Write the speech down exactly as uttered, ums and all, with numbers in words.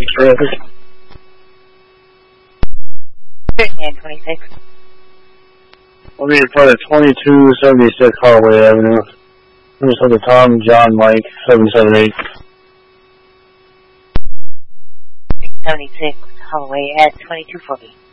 twenty-six. I'll be in front of twenty-two seventy-six Holloway Avenue. I'm just on the Tom John Mike seven seven eight. seventy-six Holloway at twenty-two forty.